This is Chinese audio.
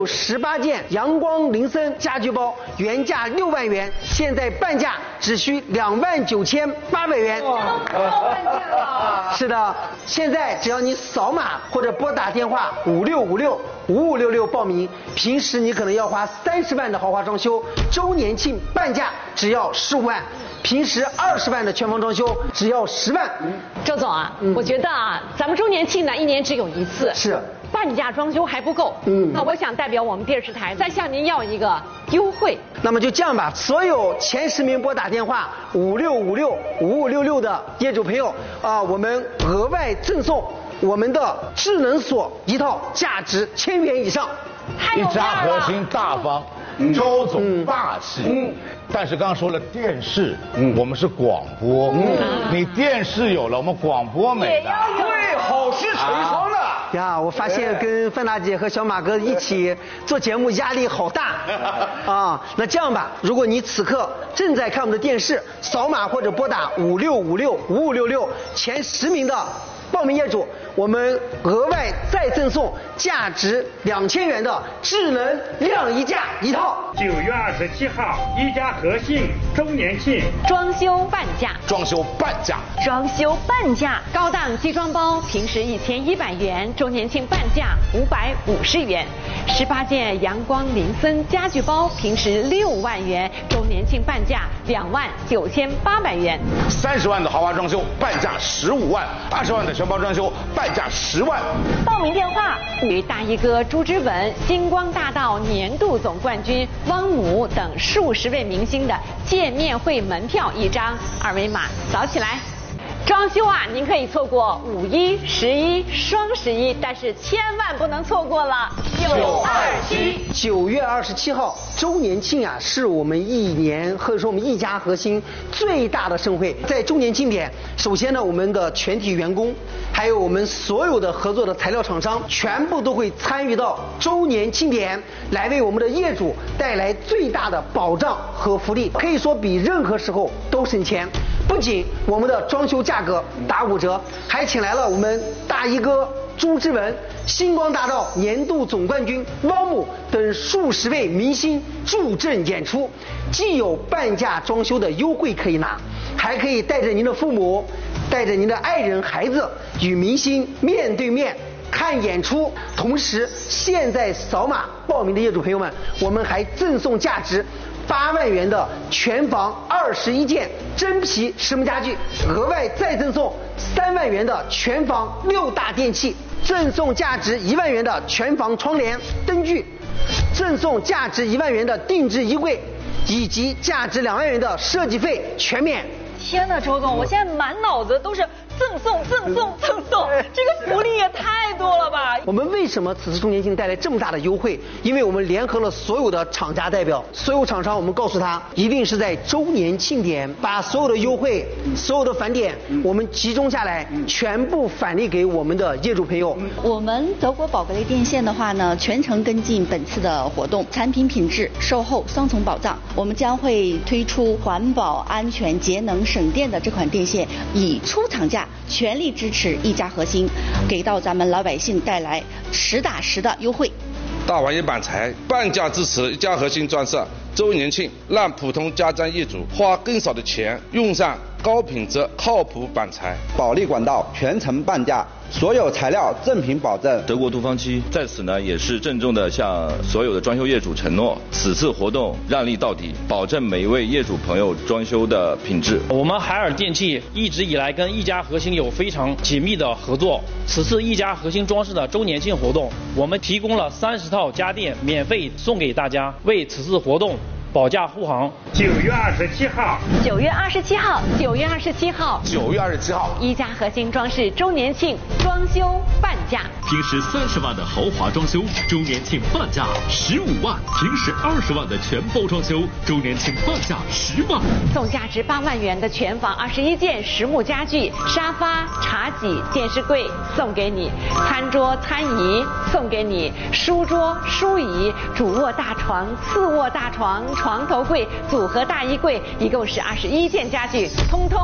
18件阳光林森家具包，原价6万元，现在半价只需29800元。 半价了。 是的，现在只要你扫码或者拨打电话56565566报名，平时你可能要花30万的豪华装修，周年庆半价只要15万。平时20万的全房装修只要10万。 周总啊，我觉得啊，咱们周年庆呢1年只有一次， 是半价装修还不够。那我想代表我们电视台再向您要一个优惠。 那么就这样吧，所有前10名拨打电话56565566的业主朋友我们额外赠送我们的智能锁一套，价值1000元以上。 一家核心大方，周总霸气。但是刚刚说了电视，我们是广播，你电视有了，我们广播没了。 对，好事成双的。 呀，我发现跟范大姐和小马哥一起做节目压力好大啊！那这样吧，如果你此刻正在看我们的电视，扫码或者拨打56565566前10名的报名业主，我们额外再赠送价值2000元的智能晾衣架一套。 9月27号，一家核心周年庆， 装修半价， 装修半价， 装修半价，高档集装包平时1100元，周年庆半价550元。18件阳光林森家具包平时6万元，周年庆半价29800元。 30万的豪华装修半价15万，20万的全包装修半价10万。 报名电话与大衣哥朱之文、星光大道年度总冠军汪姆等数十位明星的见面会门票一张，二维码扫起来。装修啊，您可以错过5·1、11、双11，但是千万不能错过了 9月27号周年庆啊，是我们1年或者说我们一家核心最大的盛会。在周年庆典，首先呢，我们的全体员工，还有我们所有的合作的材料厂商，全部都会参与到周年庆典，来为我们的业主带来最大的保障和福利，可以说比任何时候都省钱。不仅我们的装修价格打5折，还请来了我们大衣哥朱之文、星光大道年度总冠军汪姆等数十位明星助阵演出，既有半价装修的优惠可以拿，还可以带着您的父母、带着您的爱人、孩子与明星面对面看演出。同时，现在扫码报名的业主朋友们，我们还赠送价值8万元的全房21件真皮实木家具，额外再赠送3万元的全房6大电器，赠送价值1万元的全房窗帘灯具，赠送价值1万元的定制衣柜，以及价值2万元的设计费全免。 天哪，周总，我现在满脑子都是赠送，这个福利也太多了吧！ 我们为什么此次周年庆带来这么大的优惠？因为我们联合了所有的厂家代表，所有厂商，我们告诉他，一定是在周年庆典把所有的优惠、所有的返点，我们集中下来，全部返利给我们的业主朋友。 我们德国宝格丽电线的话呢，全程跟进本次的活动，产品品质、售后双重保障。我们将会推出环保、安全、节能、省电的这款电线，以出厂价全力支持一家核心，给到咱们老百姓带来实打实的优惠。 大玩意板材半价支持一家核心装设周年庆，让普通家装业主花更少的钱，用上高品质靠谱板材。 保利管道全程半价，所有材料正品保证。 德国杜芳漆在此呢也是郑重的向所有的装修业主承诺，此次活动让利到底，保证每一位业主朋友装修的品质。 我们海尔电器一直以来跟一家核心有非常紧密的合作，此次一家核心装饰的周年庆活动，我们提供了30套家电免费送给大家，为此次活动保驾护航。 9月27号 ，9月27号，9月27号 ，9月27号， 一家核心装饰周年庆装修半价， 平时30万的豪华装修，周年庆半价15万；平时20万的全包装修，周年庆半价10万。 送价值8万元的全房21件实木家具，沙发、茶几、电视柜送给你，餐桌、餐椅送给你，书桌、书椅、主卧大床、次卧大床、床头柜、组合大衣柜，一共是21件家具，通通